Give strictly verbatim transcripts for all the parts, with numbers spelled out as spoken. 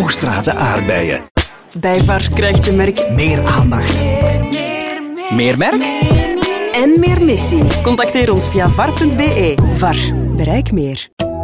Hoogstraten aardbeien. Bij V A R krijgt je merk meer aandacht. Meer, meer, meer, meer merk? Meer, meer. En meer missie. Contacteer ons via var punt b e. V A R. Bereik meer.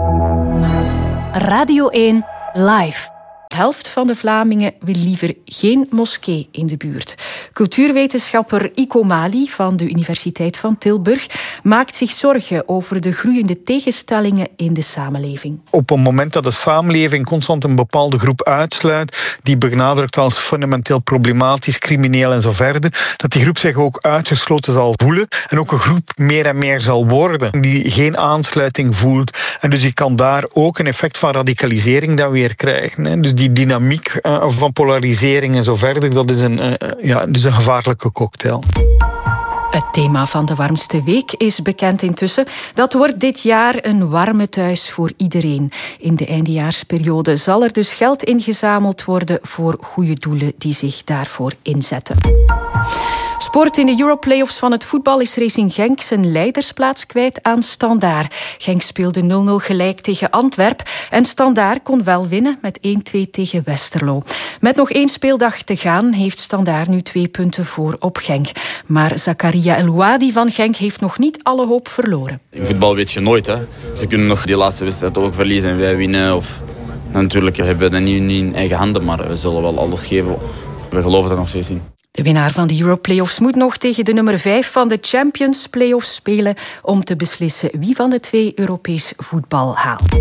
Radio één Live. De helft van de Vlamingen wil liever geen moskee in de buurt. Cultuurwetenschapper Iko Mali van de Universiteit van Tilburg maakt zich zorgen over de groeiende tegenstellingen in de samenleving. Op het moment dat de samenleving constant een bepaalde groep uitsluit, die benadrukt als fundamenteel problematisch, crimineel en zo verder, dat die groep zich ook uitgesloten zal voelen en ook een groep meer en meer zal worden die geen aansluiting voelt. En dus je kan daar ook een effect van radicalisering dan weer krijgen. Dus die dynamiek uh, van polarisering en zo verder, dat is een, uh, ja, dus een gevaarlijke cocktail. Het thema van de warmste week is bekend intussen. Dat wordt dit jaar een warme thuis voor iedereen. In de eindejaarsperiode zal er dus geld ingezameld worden voor goede doelen die zich daarvoor inzetten. Sport in de Europlayoffs van het voetbal is Racing Genk zijn leidersplaats kwijt aan Standaard. Genk speelde nul nul gelijk tegen Antwerpen en Standaard kon wel winnen met één twee tegen Westerlo. Met nog één speeldag te gaan heeft Standaard nu twee punten voor op Genk. Maar Zakaria El Ouadi van Genk heeft nog niet alle hoop verloren. In voetbal weet je nooit, hè. Ze kunnen nog die laatste wedstrijd ook verliezen en wij winnen. Of... Natuurlijk, we hebben dat niet in eigen handen, maar we zullen wel alles geven. We geloven dat nog steeds in. De winnaar van de Europlayoffs moet nog tegen de nummer vijf van de Champions Playoffs spelen om te beslissen wie van de twee Europees voetbal haalt.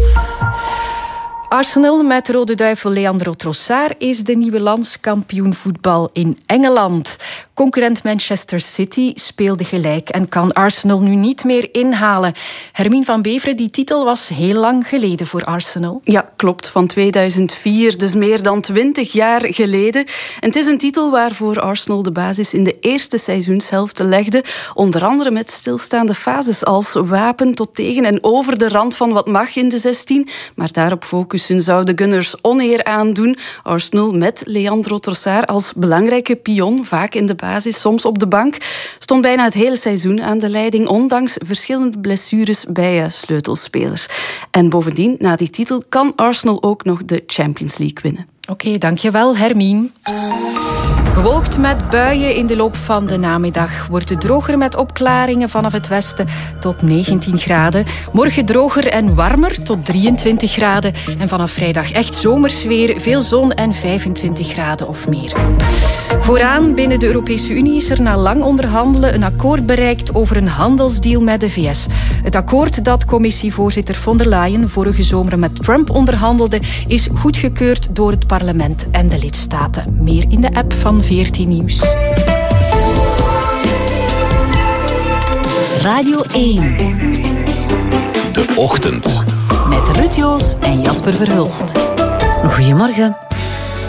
Arsenal met rode duivel Leandro Trossard is de nieuwe landskampioen voetbal in Engeland. Concurrent Manchester City speelde gelijk en kan Arsenal nu niet meer inhalen. Hermine van Beveren, die titel was heel lang geleden voor Arsenal. Ja, klopt, van tweeduizend vier, dus meer dan twintig jaar geleden. En het is een titel waarvoor Arsenal de basis in de eerste seizoenshelft legde. Onder andere met stilstaande fases als wapen tot tegen en over de rand van wat mag in de zestien. Maar daarop focussen zou de Gunners oneer aandoen. Arsenal met Leandro Trossard als belangrijke pion, vaak in de basis, soms op de bank, stond bijna het hele seizoen aan de leiding, ondanks verschillende blessures bij sleutelspelers. En bovendien, na die titel, kan Arsenal ook nog de Champions League winnen. Oké, okay, dankjewel, Hermine. Bewolkt met buien in de loop van de namiddag. Wordt het droger met opklaringen vanaf het westen tot negentien graden. Morgen droger en warmer tot drieëntwintig graden. En vanaf vrijdag echt zomers weer. Veel zon en vijfentwintig graden of meer. Vooraan binnen de Europese Unie is er na lang onderhandelen een akkoord bereikt over een handelsdeal met de V S. Het akkoord dat commissievoorzitter von der Leyen vorige zomer met Trump onderhandelde, is goedgekeurd door het parlement en de lidstaten. Meer in de app van veertien Nieuws. Radio één. De Ochtend. Met Ruud Joos en Jasper Verhulst. Goedemorgen.